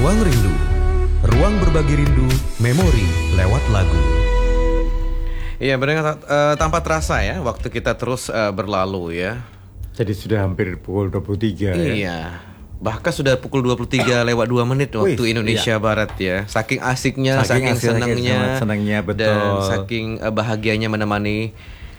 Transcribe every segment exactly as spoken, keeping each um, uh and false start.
Ruang Rindu, ruang berbagi rindu, memori lewat lagu. Iya, benar, uh, tanpa terasa ya, waktu kita terus uh, berlalu ya. Jadi sudah hampir pukul dua puluh tiga iya. ya. Bahkan sudah pukul dua puluh tiga lewat dua menit waktu Wih, Indonesia iya. Barat ya. Saking asiknya, saking, saking senangnya, senangnya betul. Dan saking uh, bahagianya menemani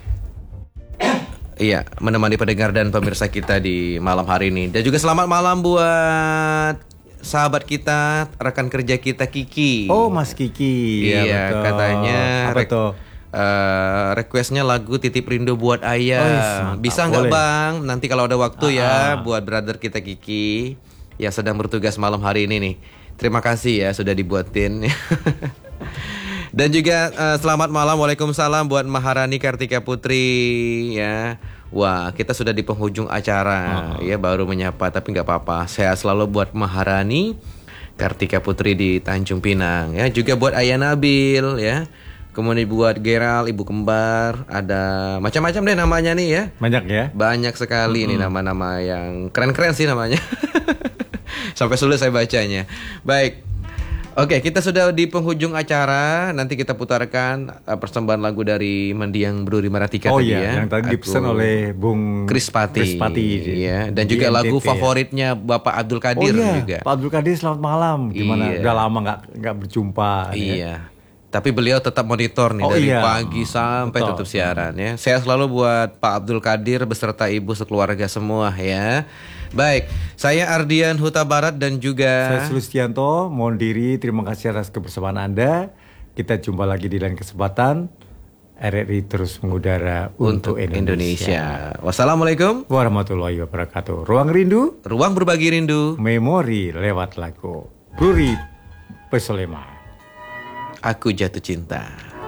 Iya, menemani pendengar dan pemirsa kita di malam hari ini. Dan juga selamat malam buat sahabat kita, rekan kerja kita Kiki. Oh, Mas Kiki. Iya, ya, betul. Katanya apa re- tuh? Uh, requestnya lagu Titip Rindu buat Ayah. Oh, bisa nggak Bang? Nanti kalau ada waktu ah. ya buat brother kita Kiki yang sedang bertugas malam hari ini nih. Terima kasih ya sudah dibuatin. Dan juga uh, selamat malam, waalaikumsalam buat Maharani Kartika Putri ya. Wah, kita sudah di penghujung acara uh-huh. ya, baru menyapa tapi nggak apa-apa. Sehat selalu buat Maharani Kartika Putri di Tanjung Pinang ya. Juga buat Ayah Nabil ya. Kemudian buat Geral, ibu kembar, ada macam-macam deh namanya nih ya. Banyak ya? Banyak sekali uh-huh. nih nama-nama yang keren-keren sih namanya. Sampai sulit saya bacanya. Baik. Oke, kita sudah di penghujung acara. Nanti kita putarkan uh, persembahan lagu dari Mendiang Berduri Maratika oh tadi iya, ya. yang tadi dipesan oleh Bung Krispati. Krispati ya. Dan juga N T T, lagu favoritnya Bapak Abdul Kadir oh, iya. juga. Pak Abdul Kadir, selamat malam. Gimana? Iya. Udah lama nggak nggak berjumpa. Iya. Ya. Tapi beliau tetap monitor nih oh, dari iya. pagi sampai Betul. tutup siaran ya. Saya selalu buat Pak Abdul Kadir beserta ibu sekeluarga semua ya. Baik, saya Ardian Huta Barat dan juga saya Sulistianto, mohon diri, terima kasih atas kebersamaan Anda. Kita jumpa lagi di lain kesempatan. R R I terus mengudara untuk, untuk Indonesia. Indonesia. Wassalamualaikum warahmatullahi wabarakatuh. Ruang Rindu, ruang berbagi rindu, memori lewat lagu. Buri Pesolema. Aku jatuh cinta.